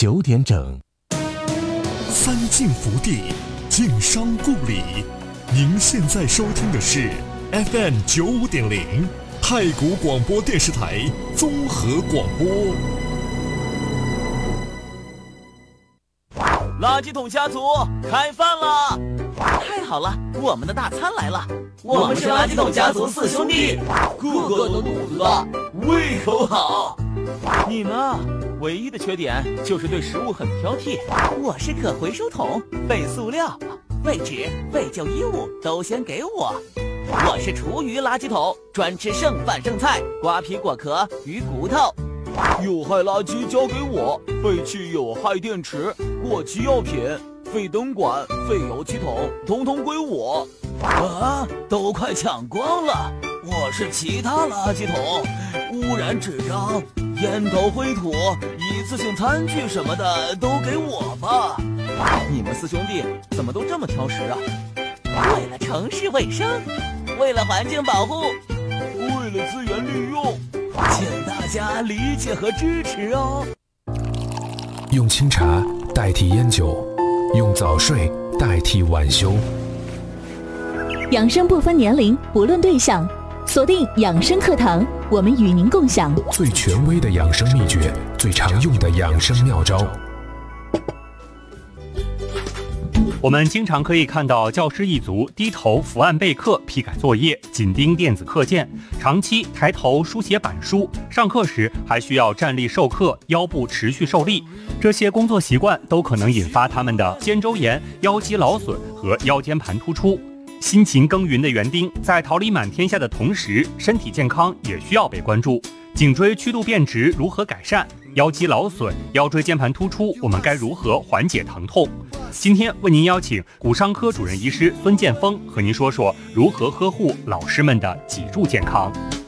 9点整。 三晋福地，晋商故里。您现在收听的是 FM 95.0太谷广播电视台综合广播。 垃圾桶家族开饭了！太好了，我们的大餐来了！我们是垃圾桶家族4兄弟，个个都肚子大，胃口好。你呢？唯一的缺点就是对食物很挑剔。我是可回收桶，废塑料、废纸、废旧衣物都先给我。我是厨余垃圾桶，专吃剩饭剩菜、瓜皮果壳、鱼骨头。有害垃圾交给我，废弃有害电池、过期药品、废灯管、废油漆桶，统统归我。啊，都快抢光了！我是其他垃圾桶，污染纸张、烟头灰土、一次性餐具什么的都给我吧。你们4兄弟怎么都这么挑食啊？为了城市卫生，为了环境保护，为了资源利用，请大家理解和支持哦。 用清茶代替烟酒，用早睡代替晚休。 养生不分年龄，不论对象，锁定养生课堂，我们与您共享最权威的养生秘诀，最常用的养生妙招。 我们经常可以看到教师一族低头伏案备课、批改作业、紧盯电子课件，长期抬头书写板书，上课时还需要站立授课，腰部持续受力。这些工作习惯都可能引发他们的肩周炎、腰肌劳损和腰间盘突出。辛勤耕耘的园丁在桃李满天下的同时，身体健康也需要被关注。颈椎曲度变直如何改善？腰肌劳损、腰椎间盘突出，我们该如何缓解疼痛？今天为您邀请骨伤科主任医师孙建峰和您说说如何呵护老师们的脊柱健康。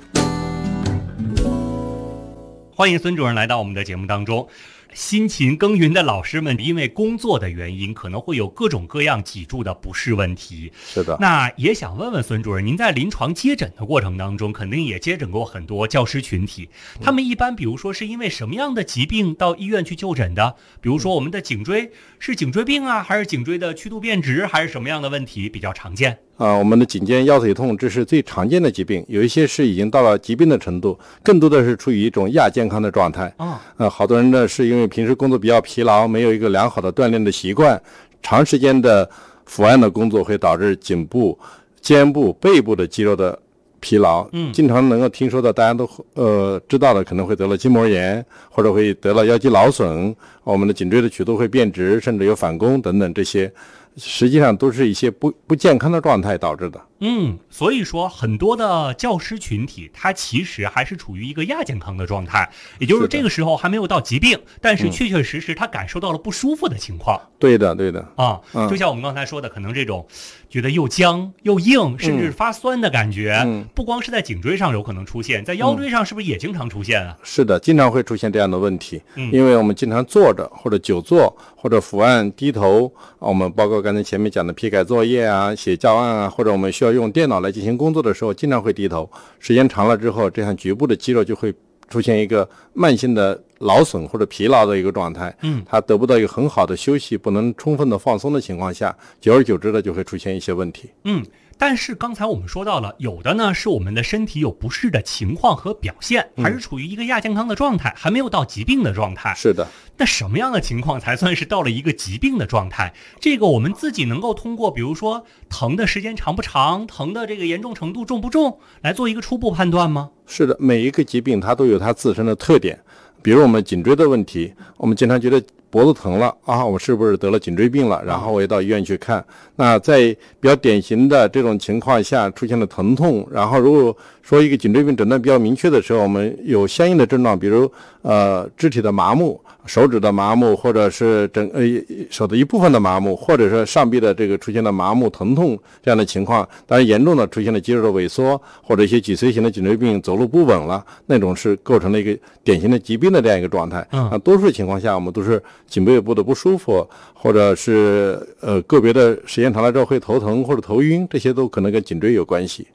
欢迎孙主任来到我们的节目当中。辛勤耕耘的老师们因为工作的原因，可能会有各种各样脊柱的不适问题。 是的， 那也想问问孙主任，您在临床接诊的过程当中，肯定也接诊过很多教师群体，他们一般比如说是因为什么样的疾病到医院去就诊的？比如说我们的颈椎是颈椎病啊，还是颈椎的曲度变直，还是什么样的问题比较常见？ 我们的颈肩腰腿痛，这是最常见的疾病，有一些是已经到了疾病的程度，更多的是处于一种亚健康的状态。好多人呢是因为平时工作比较疲劳，没有一个良好的锻炼的习惯，长时间的伏案的工作会导致颈部、肩部、背部的肌肉的疲劳。经常能够听说的，大家都知道的，可能会得了筋膜炎，或者会得了腰肌劳损，我们的颈椎的曲度会变直，甚至有反弓等等，这些实际上都是一些不健康的状态导致的。 所以说很多的教师群体他其实还是处于一个亚健康的状态，也就是这个时候还没有到疾病，但是确确实实他感受到了不舒服的情况。 对的就像我们刚才说的，可能这种觉得又僵又硬甚至发酸的感觉，不光是在颈椎上有可能出现，在腰椎上是不是也经常出现啊？ 是的，经常会出现这样的问题。因为我们经常坐着或者久坐或者伏案低头，我们包括刚才前面讲的批改作业啊、写教案啊，或者我们需要用电脑来进行工作的时候，经常会低头，时间长了之后，这样局部的肌肉就会出现一个慢性的劳损或者疲劳的一个状态。它得不到一个很好的休息，不能充分的放松的情况下，久而久之的就会出现一些问题。 但是刚才我们说到了，有的呢是我们的身体有不适的情况和表现，还是处于一个亚健康的状态，还没有到疾病的状态。 是的。 那什么样的情况才算是到了一个疾病的状态？这个我们自己能够通过比如说疼的时间长不长，疼的这个严重程度重不重，来做一个初步判断吗？ 是的，每一个疾病它都有它自身的特点。比如我们颈椎的问题，我们经常觉得脖子疼了我是不是得了颈椎病了，然后我也到医院去看。那在比较典型的这种情况下出现了疼痛，然后如果说一个颈椎病诊断比较明确的时候，我们有相应的症状，比如肢体的麻木，手指的麻木，或者是手的一部分的麻木，或者是上臂的这个出现了麻木疼痛这样的情况。当然严重的出现了肌肉的萎缩，或者一些脊髓型的颈椎病，走路不稳了，那种是构成了一个典型的疾病的这样一个状态。多数情况下我们都是颈背部的不舒服，或者是个别的时间长了之后会头疼或者头晕，这些都可能跟颈椎有关系。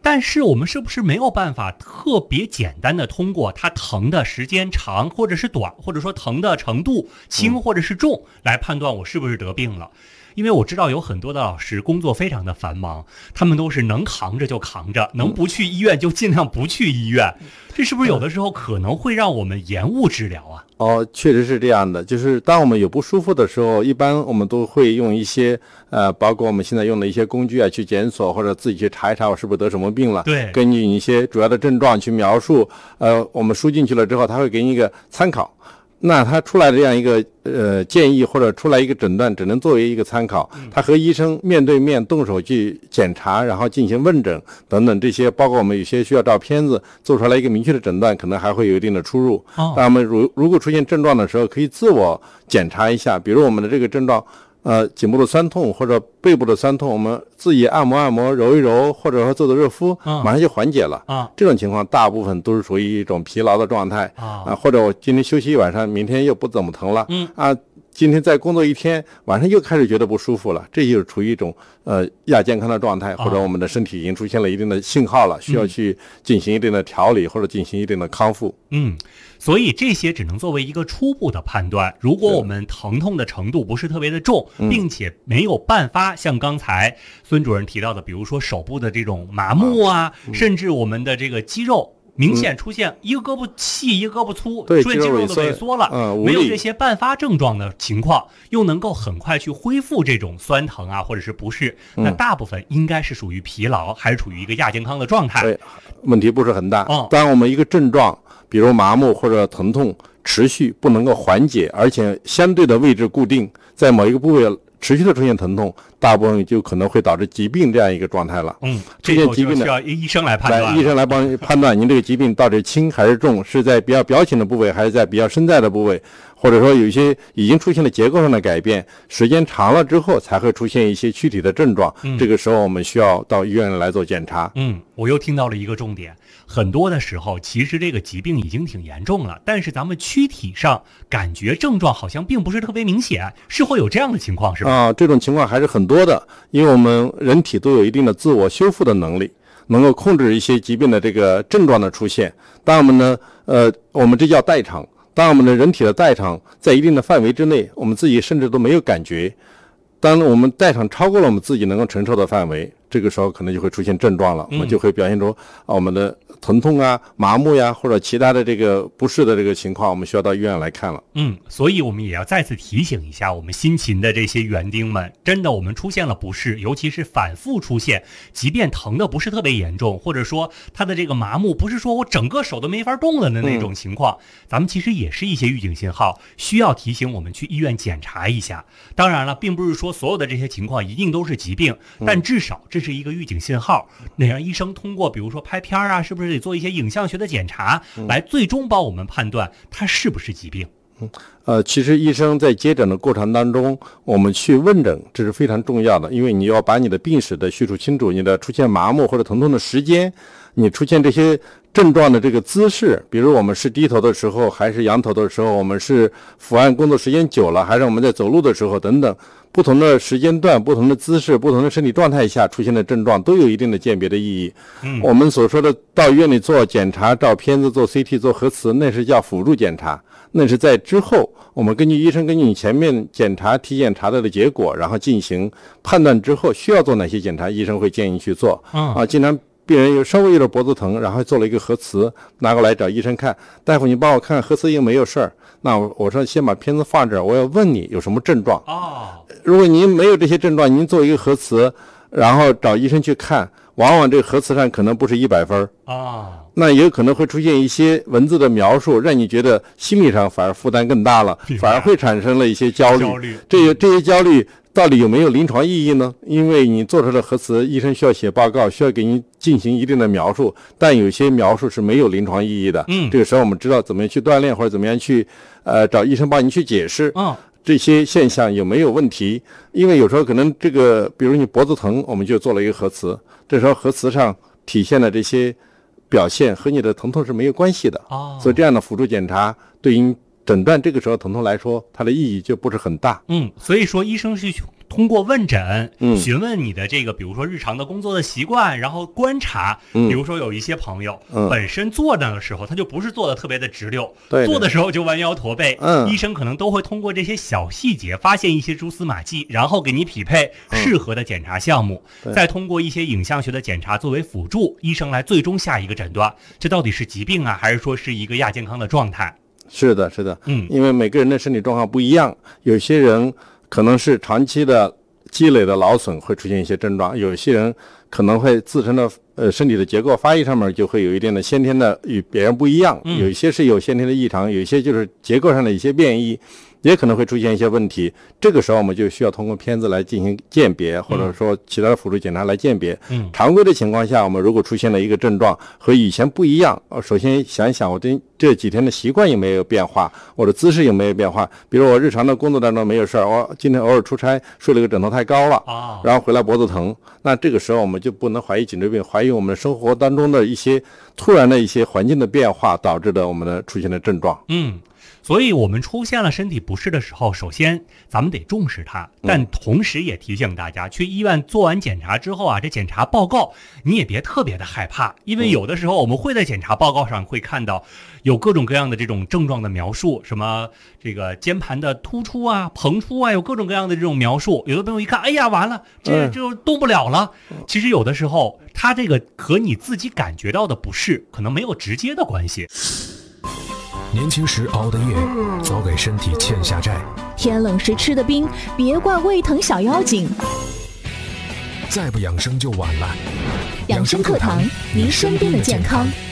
但是我们是不是没有办法特别简单的通过它疼的时间长或者是短，或者说疼的程度轻或者是重来判断我是不是得病了？因为我知道有很多的老师工作非常的繁忙，他们都是能扛着就扛着，能不去医院就尽量不去医院，这是不是有的时候可能会让我们延误治疗啊？ 确实是这样的，就是当我们有不舒服的时候，一般我们都会用一些包括我们现在用的一些工具啊，去检索或者自己去查一查我是不是得什么病了。 对， 根据一些主要的症状去描述，我们输进去了之后，他会给你一个参考。那他出来的这样一个建议或者出来一个诊断，只能作为一个参考。他和医生面对面动手去检查，然后进行问诊等等这些，包括我们有些需要照片子做出来一个明确的诊断，可能还会有一定的出入。那我们如果出现症状的时候，可以自我检查一下，比如我们的这个症状。颈部的酸痛或者背部的酸痛，我们自己按摩揉一揉，或者说做热敷，马上就缓解了。这种情况大部分都是属于一种疲劳的状态或者我今天休息一晚上，明天又不怎么疼了。今天再工作一天，晚上又开始觉得不舒服了，这就是处于一种亚健康的状态，或者我们的身体已经出现了一定的信号了，需要去进行一定的调理或者进行一定的康复。 所以这些只能作为一个初步的判断。如果我们疼痛的程度不是特别的重，并且没有办法像刚才孙主任提到的，比如说手部的这种麻木甚至我们的这个肌肉明显出现一个胳膊细一个胳膊粗，出现肌肉的萎缩了，没有这些伴发症状的情况，又能够很快去恢复这种酸疼或者是不适，那大部分应该是属于疲劳，还是处于一个亚健康的状态。 对，问题不是很大。当我们一个症状比如麻木或者疼痛持续不能够缓解，而且相对的位置固定，在某一个部位持续的出现疼痛，大部分就可能会导致疾病这样一个状态了。 出现疾病的需要医生来判断， 医生来帮判断您这个疾病到底轻还是重，是在比较表浅的部位还是在比较深在的部位，或者说有一些已经出现了结构上的改变，时间长了之后才会出现一些躯体的症状。这个时候我们需要到医院来做检查。 我又听到了一个重点，很多的时候其实这个疾病已经挺严重了，但是咱们躯体上感觉症状好像并不是特别明显，是会有这样的情况是吧？ 这种情况还是很多的，因为我们人体都有一定的自我修复的能力，能够控制一些疾病的这个症状的出现。当我们呢我们这叫代偿，当我们的人体的代偿在一定的范围之内，我们自己甚至都没有感觉，当我们代偿超过了我们自己能够承受的范围，这个时候可能就会出现症状了，我们就会表现出我们的疼痛麻木或者其他的这个不适的这个情况，我们需要到医院来看了。 所以我们也要再次提醒一下我们辛勤的这些园丁们，真的我们出现了不适，尤其是反复出现，即便疼的不是特别严重，或者说他的这个麻木不是说我整个手都没法动了的那种情况，咱们其实也是一些预警信号，需要提醒我们去医院检查一下。当然了，并不是说所有的这些情况一定都是疾病，但至少这是一个预警信号，能让医生通过比如说拍片是不是得做一些影像学的检查，来最终帮我们判断它是不是疾病。 其实医生在接诊的过程当中，我们去问诊，这是非常重要的，因为你要把你的病史的叙述清楚，你的出现麻木或者疼痛的时间，你出现这些症状的这个姿势，比如我们是低头的时候，还是仰头的时候，我们是伏案工作时间久了，还是我们在走路的时候等等，不同的时间段、不同的姿势、不同的身体状态下出现的症状都有一定的鉴别的意义。我们所说的到医院里做检查、照片子、做 CT、做核磁，那是叫辅助检查，那是在之后我们根据医生根据你前面检查体检查到的结果，然后进行判断之后需要做哪些检查，医生会建议去做。经常病人稍微有点脖子疼，然后做了一个核磁，拿过来找医生看，大夫你帮我看核磁应没有事儿，那我说先把片子放这儿，我要问你有什么症状。如果您没有这些症状，您做一个核磁，然后找医生去看，往往这个核磁上可能不是100分那也有可能会出现一些文字的描述，让你觉得心理上反而负担更大了，反而会产生了一些焦虑。这些焦虑到底有没有临床意义呢？因为你做出来的核磁，医生需要写报告，需要给您进行一定的描述，但有些描述是没有临床意义的。这个时候我们知道怎么样去锻炼，或者怎么样去找医生帮您去解释这些现象有没有问题。因为有时候可能这个比如你脖子疼，我们就做了一个核磁，这时候核磁上体现的这些表现和你的疼痛是没有关系的所以这样的辅助检查对于诊断这个时候疼痛来说，它的意义就不是很大。 所以说医生是通过问诊，询问你的这个，比如说日常的工作的习惯，然后观察，比如说有一些朋友，本身坐那的时候，他就不是坐的特别的直溜，坐的时候就弯腰驼背，医生可能都会通过这些小细节发现一些蛛丝马迹，然后给你匹配适合的检查项目，再通过一些影像学的检查作为辅助，医生来最终下一个诊断，这到底是疾病啊，还是说是一个亚健康的状态？ 是的，是的，因为每个人的身体状况不一样，有些人可能是长期的积累的劳损会出现一些症状，有些人可能会自身的身体的结构发育上面就会有一定的先天的与别人不一样，有一些是有先天的异常，有一些就是结构上的一些变异，也可能会出现一些问题。这个时候我们就需要通过片子来进行鉴别，或者说其他的辅助检查来鉴别。常规的情况下，我们如果出现了一个症状和以前不一样，首先想一想我这几天的习惯有没有变化，我的姿势有没有变化。比如我日常的工作当中没有事儿，我今天偶尔出差睡了个枕头太高了，然后回来脖子疼，那这个时候我们就不能怀疑颈椎病，怀疑我们生活当中的一些突然的一些环境的变化导致的我们的出现的症状。 所以我们出现了身体不适的时候，首先咱们得重视它，但同时也提醒大家，去医院做完检查之后啊，这检查报告你也别特别的害怕，因为有的时候我们会在检查报告上会看到有各种各样的这种症状的描述，什么这个肩盘的突出啊、膨出啊，有各种各样的这种描述。有的朋友一看，哎呀，完了，这就动不了了。其实有的时候，它这个和你自己感觉到的不适可能没有直接的关系。 年轻时熬的夜，早给身体欠下债。 天冷时吃的冰，别怪胃疼小妖精。 再不养生就晚了。 养生课堂，您身边的健康。